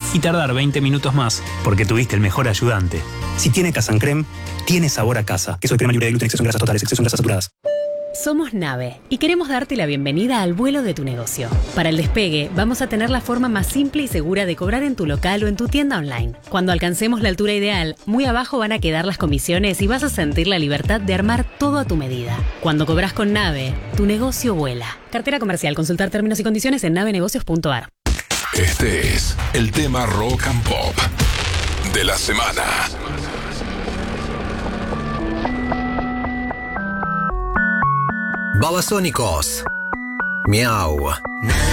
y tardar 20 minutos más porque tuviste el mejor ayudante. Si tiene Casancrem, tiene sabor a casa. Queso de crema libre de gluten, exceso en grasas totales, exceso en grasas saturadas. Somos Nave y queremos darte la bienvenida al vuelo de tu negocio. Para el despegue, vamos a tener la forma más simple y segura de cobrar en tu local o en tu tienda online. Cuando alcancemos la altura ideal, muy abajo van a quedar las comisiones y vas a sentir la libertad de armar todo a tu medida. Cuando cobras con Nave, tu negocio vuela. Cartera comercial. Consultar términos y condiciones en navenegocios.ar. Este es el tema Rock and Pop de la semana. Babasónicos. Miau.